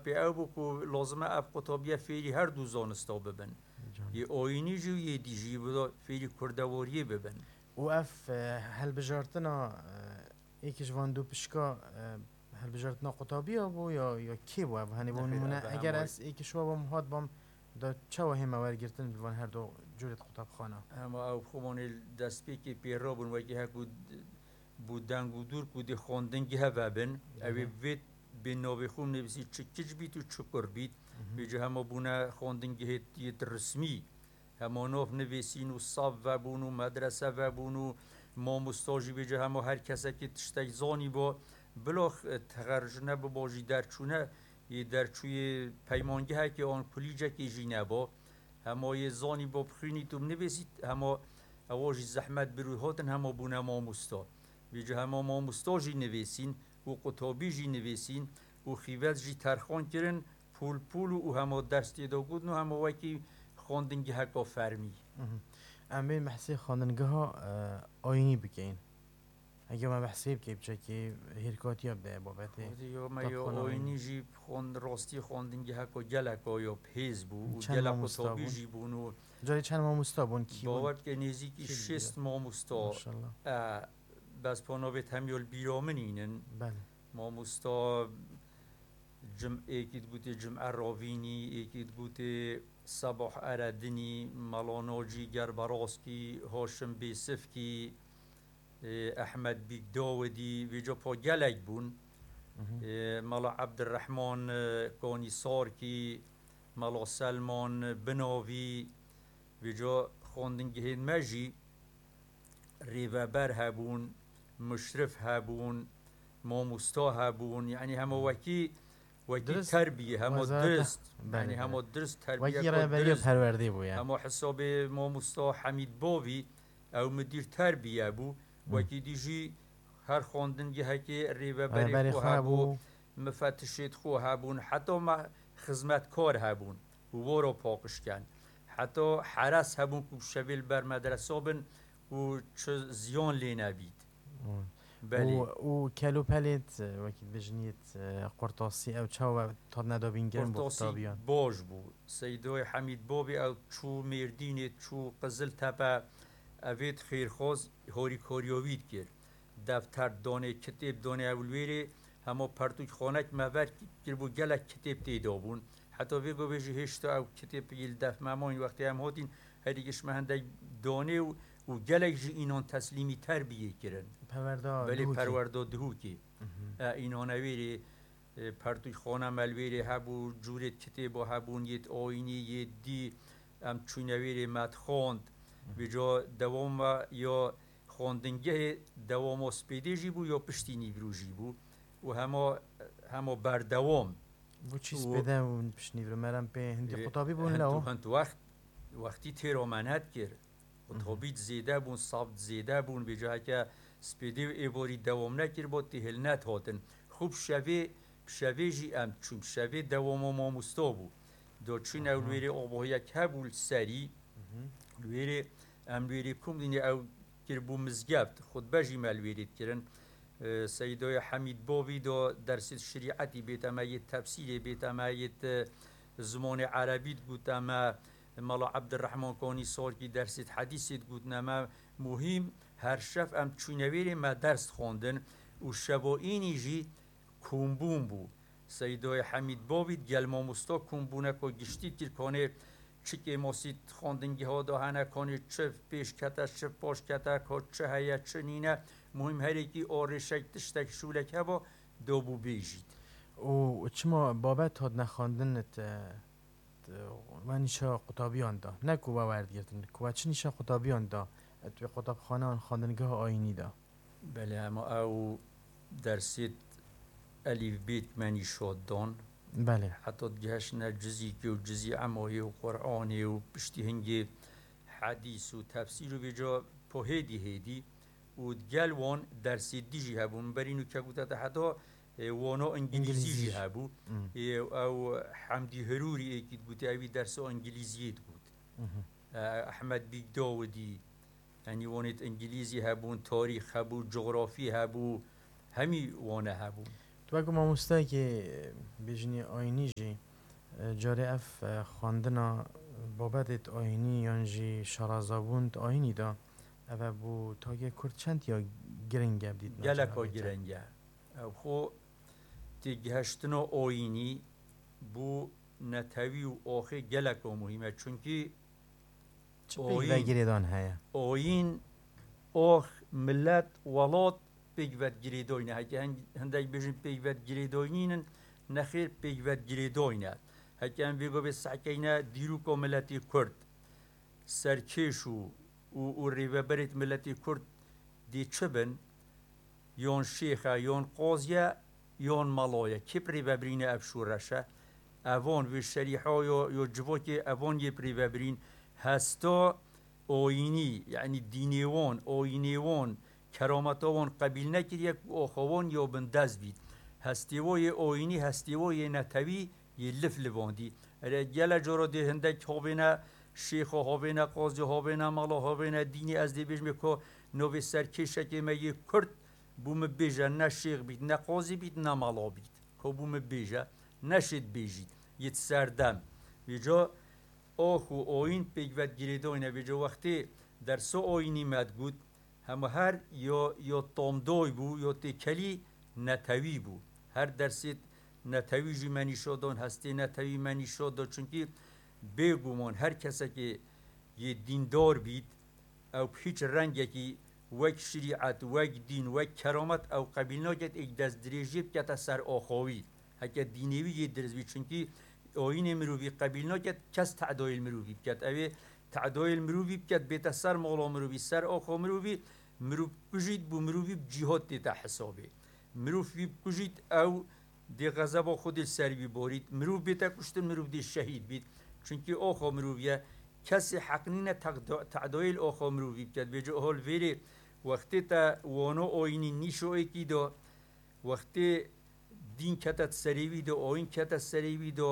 پی او بکو لازمه اف قطابیه فیری هر دو زانستا ببن یه آینی جو یه دیجی بدا فیری کردواریه ببن و اف هل بجارتنا ایکش وان دو پشکا هل بجارتنا قطابی بو یا کی بو هنی بو نمونه اگر از ایکش و بام هات بام دا چه همه ورگرتن بوان هر دو جورت قطاب خانه اما او خمانی دست پی که پیرا بون وکی هکو بودنگ و دور کودی خواندنگی هوا بن اوی وید به نوی خوم نویسی چه کج بیت و چکر بیت بیجه همه بونه خواندنگی هیت رسمی همه نوف نویسین و صاف و بون و مدرسه و بون و ما مستاجی بیجه همه هر کسی که تشتک زانی با بلاخ تغرج نبا باجی درچونه یه درچوی پیمانگی ها که آن کلیجه که جی نبا همه یه زانی با بخینی تو نویسید همه اواجی زحمت بروی هاتن همه بونه ما مستا بیجه همه ما مستاجی نویسین و قطابی جی نویسین و خیوت جی ترخان کرن پول و همه درس دیده گودن و همه وکی خواندنگی حقا فرمی امین محسی خواندنگه ها آینی بکین اگه ما بحثی بکی بچه که هرکاتی ها بده بابته یا ما یا آینی جی راستی خواندنگی حقا گلکا یا پیز بو و گلک قطابی جی بونو جاری چند ما مستابون کی بون؟ باور که نزدیکی 6 ما مستا بس پانویت همیال بیرامنینن ما مستا ایکید گوته جمعه راوینی ایکید گوته صباح اردنی ملاناجی گربراسکی هاشم بیسفکی احمد بیگ داودی ویجا پا گلک بون ملا عبدالرحمن کانی سارکی ملا سلمان بناوی ویجا خواندنگی هین مجی ریوبر هبون مشرف هبون ماموستا هبون یعنی همه وکی تربیه همه درست یعنی همه درست تربیه درست پرورده بو همه حساب ماموستا حمید باوی او مدیر تربیه بو وکی دیجی هر خواندنگی هکی ریوبری خو هبو مفتشید خو هبون حتی ما خدمتکار هبون و وارو پاکش کن حتی حرس هبون که شویل بر مدرسه بن و چه زیان لی نبید و کلو پلیت وکی بجنیت قرطاسی او چاو تا ندابین گرم با خطابیان باش بو سیدای حمید بابی او چو مردینت چو قزل تپا اوید خیرخواز هوری کاریاوید کرد دفتر دانه کتاب دانه اولویره همه پرتوک خانک مور کرد بو گلک کتاب تیدابون حتی ویگو بیجی هشتا او کتاب پیل دف ممانی وقتی هم هاتین هریگش مهنده دانه و گلک جی اینان تسلیمی تربیه کرن ولی پرورده دهوکی اینان اویره پرتوی خانه ملویره هبو جورت کتاب هبون یت آینی یت دی ام چونویره مدخاند بجا دوام یا خواندنگه دوام سپیده جی بو یا پشتی نیورو جی بو و همه بردوام بو چی سپیده و پشتی نیورو مرم په هندی خطابی بون لو هنتو وقتی تیرامنت کرد خطابیت زیده بون صابت زیده بون بجا که سپیده و ایواری دوام نکر با تهلنت هاتن خوب شوی جی ام چون شوی دوام ما مستابو دو چون اولویره آباه یک هبول سری لویره ام لویره کم دینی او کربو مزگبت خود بجی ملویرید کرن سیدای حمید باوی دا درس شریعتی بیت اما یه تفسیر بیت اما یه زمان عربیت گوت اما مالا عبدالرحمن کانی سال کی درس حدیثیت گوت اما مهم هر شف ام چونویره ما درس خواندن و شبائینی جی کمبون بو سیدای حمید باوی گل ما مستا کمبونه که گشتید که کانه چه ماسید خواندنگی ها دا هنه کانه چه پیش کته چه پاش کته که چه هیا چه نینه مهم هر یکی آرشک تشتک شولک هوا دابو بیجید و چما بابت هاد نخواندنت و نیشا قطابیان دا نکو باورد گرتن که چه نیشا قطابیان دا توی قطاب خانه آن خواندنگه آینی دا بله اما او درسید الیف بیت منی شاد دان بله حتی جهش نجزی که و جزی عمایی و قرآنی و پشتی هنگی حدیث و تفسیر و بجا پا هیدی و گل وان درسی دیجی هبون برینو که گوته ده حتی وانا انگلیزی جی هبو او حمدی هروری ایکید گوته اوی درس انگلیزیت بود احمد بیگ داودی یعنی وانت انگلیزی هبون تاریخ هبو جغرافی هبو همی وانه هبون تو اگه ما مستایی که بجنی آینی جی جاره اف خواندنا بابت آینی یانجی شرازابوند آینی دا اوه بو تاگه کرد چند یا گرنگ بدید گەلەکۆ گرنگە خۆ تێگەهشتن و ئۆینی بوو نەتەوی و ئۆخی گەلەکۆ مهمە چونکی چه پیوه گریدان هیا ئۆین ئۆخ ملەت وەڵات پێیوەت گرێدۆینە هەکە هەندێک بێژن پێیوەت گرێدۆینینن نەخێر پێیوەت گرێدۆینە هەکیان بێگۆ بێ سعکەینە دیر و کۆمەلەتی کورد سەرکێش و ڕێبەبەرێت ملەتی کورد دی چ بن یۆن شێخە یۆن قۆزیە یۆن مەڵۆیە کی پڕێبەبرینە ئەف شوورەشە ئەڤۆن وێ شەریحۆ یۆ جڤۆکێ ئەڤۆن یێ پڕێبەبرین هەستۆ ئۆینی یعنی دینێوۆن ئۆینێوۆن کەرۆمەتەوۆن قەبیل نەکردیە ئۆخەوۆن یۆ بندەست بیت هەستێوۆ یێ ئۆینی هەستێوۆ یێ نەتەوی یێ لف لڤۆندی ئەرێ گەلە جۆرۆ دێ هەندێک هۆبێنە شێخۆ هۆبێنە قۆزی هۆبێنە مەڵۆ هۆبێنە دینی ئەس دێ بێژمێ کۆ نۆڤێ سەرکێشەکێمە یێ کورد بوومە بێژە نە شێخ بیت نە قۆزی بیت نە مەڵۆ بیت کۆ بوومە بێژە نەشێت بێژیت یت سەردەم وێجۆ ئۆخ و ئۆین پێیوەت گرێدۆینە وێجۆ وەختێ دەرسۆ ئۆینی مەدگوت هەموو هەر یۆ تۆمدۆی بوو یۆ تێکەلی نەتەوی بوو هەر دەرسێت نەتەویژی مەنیشۆدۆن هەستێ نەتەوی مەنیشۆدۆ چونکی بێگومۆن هەر کەسێکی یێ دیندۆر بیت ئەو هیچ ڕەنگێکی وەک شریعەت وەک دین وەک کەرۆمەت ئەو قەبیلنۆکێت ئێک دەست درێژی بکەتە سەر ئۆخۆوی هەکە دینێوی یێ درزبی چونکی ئۆینێ مرۆڤی قەبیلنۆکێت کەس تەعدۆیل مرۆڤی بکات ئەوێ تعدۆیل مرۆڤی بکات بێتە سەر مۆڵۆ مرۆڤی سەر ئۆخۆ مرۆڤی مرۆڤ بژیت بوو مرۆڤی جیهۆت تێتە حسۆبێ مرۆڤی بکوژیت ئەو دێ غەزە بۆ خودی سەروی بۆریت مرۆڤ بێتە کوشتن مرۆڤ دێ شەهید بیت چونکی ئۆخۆ مرۆڤیە کەسی حەقنینە تعدۆیل ئۆخۆ مرۆڤی بکات بێجە هۆل vêrê wextê te wono oyînî nîşoyekî do wextê dîn kete serêwî do oyîn kete serêwî do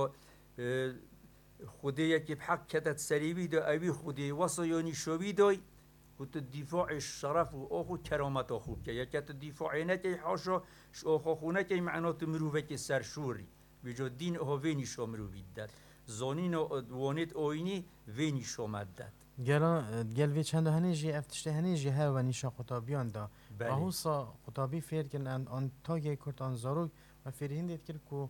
xwedeyekî bi heq kete serêwî do evî xwedê wesa yo nîşovî doy ku tu dîfaê şeref û ox û kerameta xwe bike yeke tu dîfaê nekey haşa ji oxa xwe nekey mecna tu mirovekî serşûrî wêco dîn ho vê nîşo mirovî dide zonîn wonêt oyînî vê nîşo me dide گل وی چند هنی جی افتشته هنی جی ها و نیشا قطابیان دا آهوسا قطابی فیر کن آن تاگه کرد آن زاروگ و فیرهین دید کرد که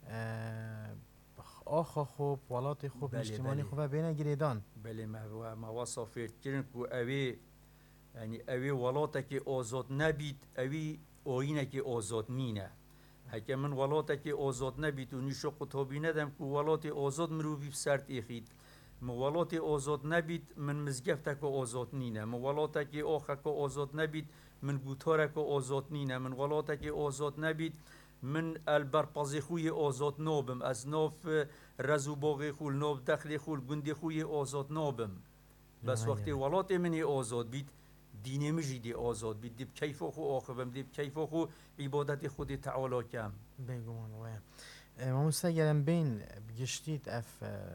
آخا خوب ولات خوب اجتماعی خوب بینه گریدان بله ما واسا فیر کرن که اوی یعنی اوی ولاتا که آزاد نبید اوی آینه که آزاد نینه هکه من ولاتا که آزاد نبید و نیشا قطابی ندم که ولات آزاد مروبی بسرد ایخید موالات آزاد نبید من مزگفتک آزاد نینه موالات که آخک آزاد نبید من گوتارک آزاد نینه من والات که آزاد نبید من البرپازی خوی آزاد نابم از ناف رزو باغی خول ناف دخل خول گندی خوی آزاد نابم بس وقتی والات منی آزاد بید دینه مجیدی آزاد بید دیب کیف خو آخبم دیب کیف خو عبادت خودی تعالی کم بگمان وای ما مستگرم بین بگشتید اف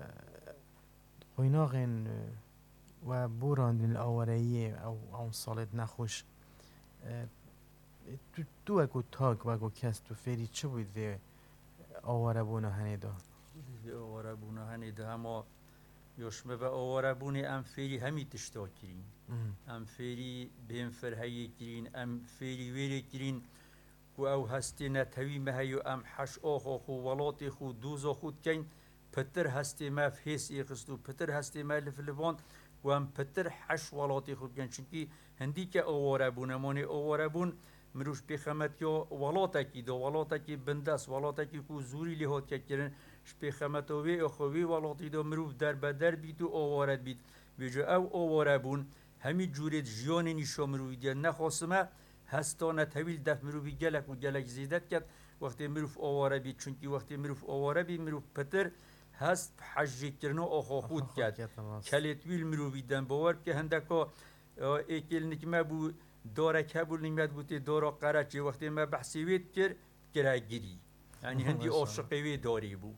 قویناغن و بوراندن الآوارية أو صالت نخوش تو اگو تاگ و اگو کس تو فیری چه بود وی آواره بونا هنی دا؟ آواره بونا هنی دا اما یوشمه به آواره بونی ام فیری همی تشتا کرین ام فیری بهم فرهی کرین ام فیری ویری کرین و او هستی نتوی مهیو ام حش آخو خو ولاتی خو دوزا خود کن پتر هستی ما فیس ایخستو پتر هستی ما لفلوان و هم پتر حش ولاتی خود کن چونکی هندی که آواره بونه مانی آواره بون مروش پیخمت یا ولاتا کی دو ولاتا کی بندست ولاتا کی کو زوری لحاظ که کرن پیخمت وی اخوی ولاتی دو مروف در بدر بید و آواره بید بیجا او آواره بون همی جورید جیان نیشا مروی دید نخواستمه هستانه طویل دف مروفی گلک و گلک زیدت کرد وقتی مروف آواره بید چونکی وقتی مروف آواره بید مروف پتر هست حجی کرنو آخا خود کرد کلیت ویل مروفی دن باور که هندکا ایکل نکمه بود داره کبول نیمت بوده داره قرچه وقتی ما بحثی وید کرد گیری یعنی هندی عاشقی وی داری بود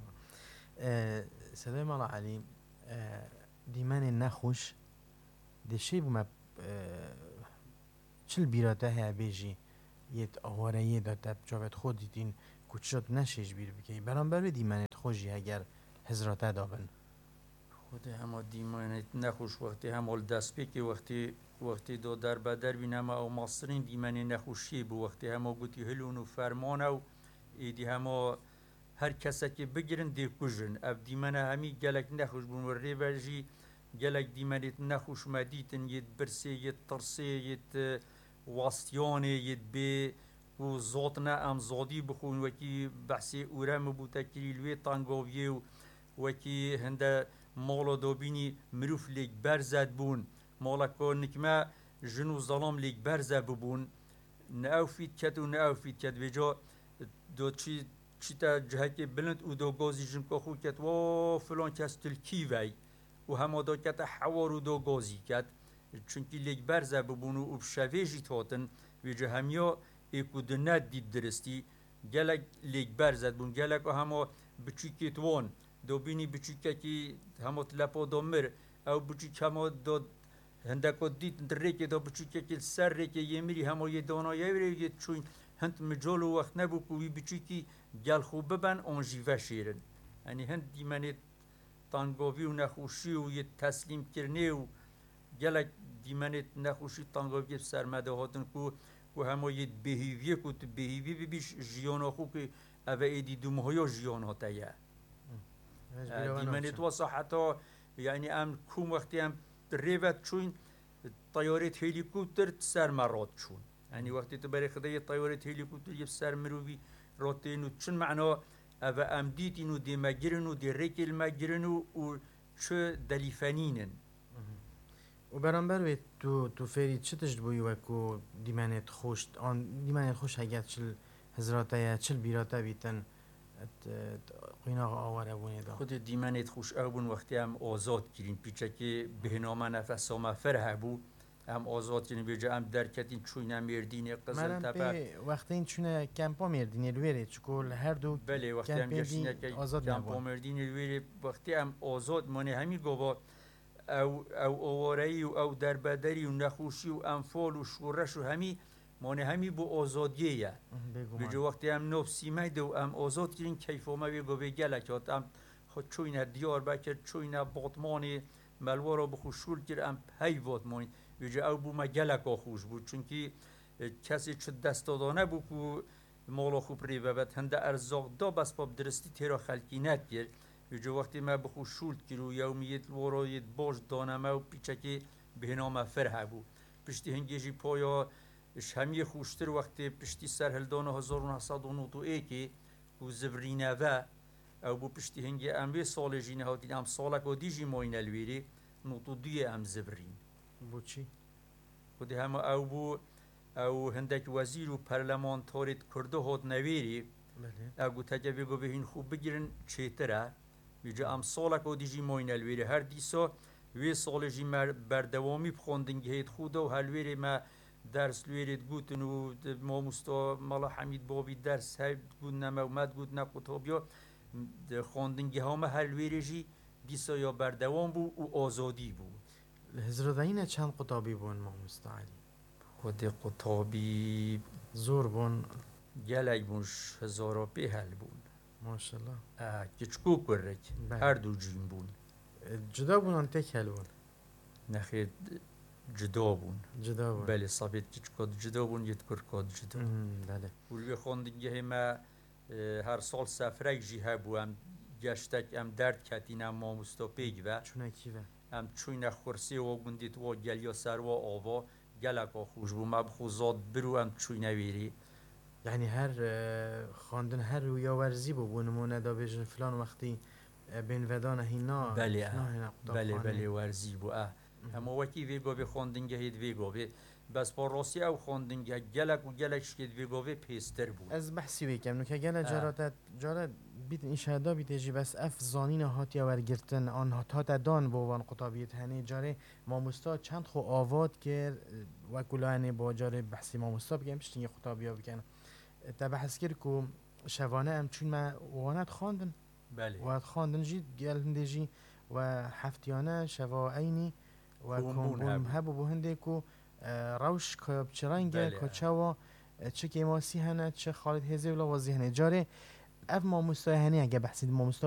سلام الله علی دیمن نخوش دشی بوم چل بیراته ها بیجی یت آواره دا تب جاوت خود دیدین کچشت نشیش بیر بکی برام بر دیمنت خوشی اگر هزرات دابن خود همه دیمانت نخوش وقتی همال دست بی که وقتی دو در بدر بین همه او مصرین دیمانی نخوشی بو وقتی همه گوتی هلون و فرمان او ایدی همه هر کسی که بگیرن دی کجن اف دیمانه همی گلک نخوش بون و ریوژی گلک دیمانت نخوش مدیتن ید برسی ید ترسی ید واستیانه ید بی و زوتنا ام زودی بخون وکی بحثی اورم بوتا کریلوی تانگوویو وکی هنده مالا دوبینی مروف لیک برزد بون مالا که نکمه جنو ظلام لیک برزد ببون نه فیت کت و نه فیت کت وجا دو چی تا جهت بلند و دو گازی جن که خو کت و فلان کس تلکی وی و همه دو کت حوار و دو گازی کت چونکی لیک برزد ببون و بشویجی تاتن وجا همیا ایکو دنت دید درستی گلک لیک برزد بون گلک و همه بچی کت وان دو بینی بچی که همه تلپا دامر او بچی همه دو هندکو دیت دره که دو بچی که سر ره که یه میری همه یه دانایی وری چون هند مجال و وقت نبود کوی بچی که گل خوب ببن آنجیوه شیرن یعنی هند دیمنه تانگوی و نخوشی و یه تسلیم کرنه و گلک دیمنه نخوشی تانگوی سرمده هاتن کو همه یه بهیویه کو تو بهیویه ببیش جیان خو که اوه ایدی دومهایا جیان هاتایه دیمنه واسه حتی یعنی ام کوم وقتی ام ریوت چون طیاره هلیکوپتر سر مراد چون یعنی وقتی تو برای خدای طیاره هلیکوپتر یه سر مروی راتینو چون معنا اوه ام دیتینو دی مگرنو دی ریکل مگرنو و چه دلیفنینن و برانبر وی تو فری چه تجد بوی وکو دیمنت خوش آن دیمنت خوش هگت چل هزراته یا چل بیراته بیتن قینا آواره بونه دا خود دیمنت خوش اون وقتی هم آزاد کرین پیچه که بهنامه نفس هم فرح بود هم آزاد کرین بیجا هم درکتین چوینه مردین قزل تپه وقتی این چونه کمپا مردین الویره چکول هر دو بله وقتی هم گشتینه که کمپا مردین الویره وقتی هم آزاد مانه همی گوه او آوارهی و او دربدری و نخوشی و انفال و شورش و همی بو آزادیه بیجا وقتی هم نفسی میده و هم آزاد کرین کیف ما بیگو بگلک هم خود چوینه دیار بکر چوینه باطمانی ملوارا بخوشول کر هم پیوات مانی بیجا او بو مگلک خوش بود چونکی کسی چه دست دادانه بو که مالا خوب ریوه بد هنده ارزاق دا بس پا درستی تیرا خلکی نت کرد بیجا وقتی ما بخوشول کرو یومیت وارایت باش دانمه و پیچه که بهنامه فرح بود پشتی هنگیجی پایا همی خوشتر وقتی پشتی سر هلدان 1991 و زبرینه و او بو پشتی هنگی اموی سال جینه هاتین ام سالک و دیجی ماین الویری نوتو دوی ام زبرین بو چی؟ خودی همه او بو او هندک وزیر و پرلمانتاریت کرده هات نویری او گو تکه بگو بهین خوب بگیرن چیتره بیجا ام سالک و دیجی ماین الویری هر دیسا وی سال جی بردوامی بخوندن گهید خوده و هلویری ما درس لویرید گوتن و ما مستا مالا حمید بابی درس هید گوت نما و مد گوت نقطه بیا خواندنگی همه هلویری جی دیسا یا بردوام بو و آزادی بو هزردهینه چند قطابی بون ما مستعلی خود قطابی زور بون گلک بونش 1000 هل بون ماشالله کچکو کرک هر دو جیم بون جدا بون آن تک هل بون نخید جدا بون بله صابت کچکاد جدا بون یت کرکاد جدا بله ولوی خواندنگی همه هر سال سفرک جی هبو هم گشتک هم درد کتین هم ما مستاپیگ و چونه کیوه هم چوین خورسی و گندیت و گلیا سر و آوا گلک خوش بو مبخوزاد برو هم چوین ویری یعنی هر خواندن هر رویا ورزی بو نمونه دا بیجن فلان وقتی بین ودان هینا بله ورزی بو اما وکی ویگو به خواندنگه هید ویگو به بس با راستی او خواندنگه گلک و گلک شکید ویگو به پیستر بود از بحثی ویکم نو که گلک جارت بیت این شهدا بیتجی بس اف زانین هاتی ورگرتن آن هات دان با وان قطابیت هنی جاره ماموستا چند خو آواد که وکلانی با جاره بحثی ماموستا بگم پشتین قطابیا بکن تا بحث کرد که شوانه ام چون ما وانت خواندن بله وانت خواندن جی گل هندجی و هفتیانه شوا اینی و کمبون هبو بو هنده کو روش که بچرنگه که چوا چه کیماسی هنه چه خالد هزی ولا وزی هنه جاره اف ما مستای هنه اگه بحثید ما